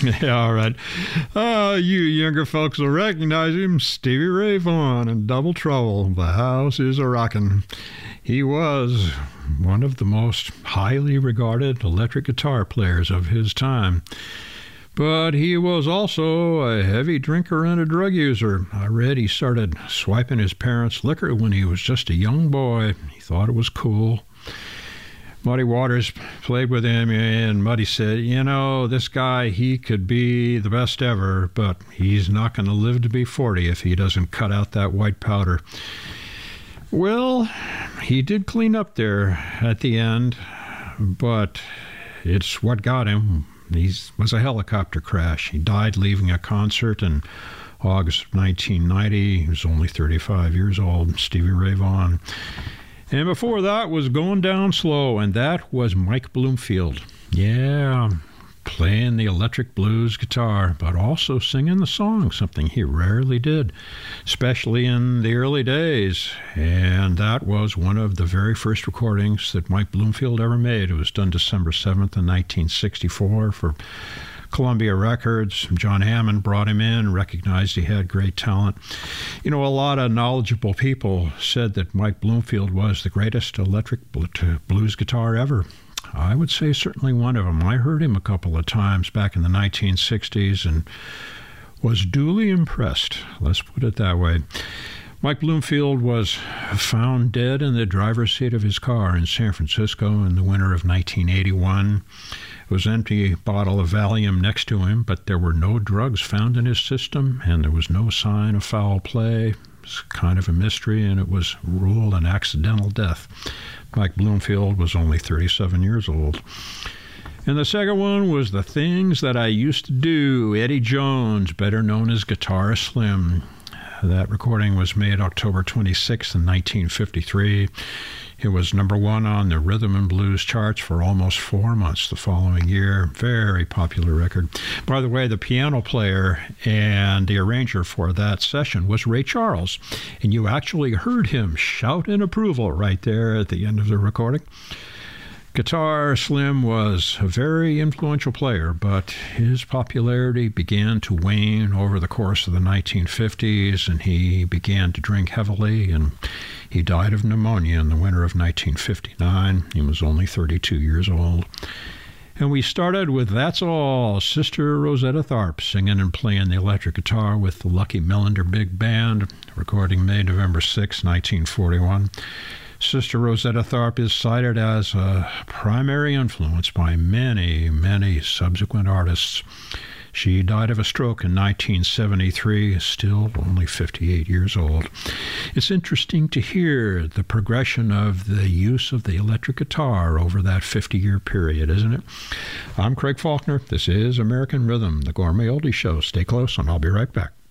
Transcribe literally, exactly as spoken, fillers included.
Yeah, all right. Uh, you younger folks will recognize him, Stevie Ray Vaughan in Double Trouble. The House is a Rockin'. He was one of the most highly regarded electric guitar players of his time. But he was also a heavy drinker and a drug user. I read he started swiping his parents' liquor when he was just a young boy. He thought it was cool. Muddy Waters played with him, and Muddy said, you know, this guy, he could be the best ever, but he's not going to live to be forty if he doesn't cut out that white powder. Well, he did clean up there at the end, but it's what got him. He was a helicopter crash. He died leaving a concert in August of nineteen ninety. He was only thirty-five years old, Stevie Ray Vaughan. And before that was Going Down Slow, and that was Mike Bloomfield. Yeah, playing the electric blues guitar, but also singing the song, something he rarely did, especially in the early days. And that was one of the very first recordings that Mike Bloomfield ever made. It was done December seventh in nineteen sixty-four for Columbia Records. John Hammond brought him in, recognized he had great talent. You know, a lot of knowledgeable people said that Mike Bloomfield was the greatest electric blues guitar ever. I would say certainly one of them. I heard him a couple of times back in the nineteen sixties and was duly impressed. Let's put it that way. Mike Bloomfield was found dead in the driver's seat of his car in San Francisco in the winter of nineteen eighty-one. There was an empty bottle of Valium next to him, but there were no drugs found in his system, and there was no sign of foul play. It was kind of a mystery, and it was ruled an accidental death. Mike Bloomfield was only thirty-seven years old. And the second one was The Things That I Used to Do, Eddie Jones, better known as Guitarist Slim. That recording was made October twenty-sixth in nineteen fifty-three. It was number one on the rhythm and blues charts for almost four months the following year. Very popular record. By the way, the piano player and the arranger for that session was Ray Charles, and you actually heard him shout in approval right there at the end of the recording. Guitar Slim was a very influential player, but his popularity began to wane over the course of the nineteen fifties, and he began to drink heavily, and he died of pneumonia in the winter of nineteen fifty-nine. He was only thirty-two years old. And we started with That's All, Sister Rosetta Tharpe singing and playing the electric guitar with the Lucky Millinder Big Band, recording May November sixth, nineteen forty-one. Sister Rosetta Tharpe is cited as a primary influence by many, many subsequent artists. She died of a stroke in nineteen seventy-three, still only fifty-eight years old. It's interesting to hear the progression of the use of the electric guitar over that fifty-year period, isn't it? I'm Craig Faulkner. This is American Rhythm, the Gourmet Oldie Show. Stay close, and I'll be right back.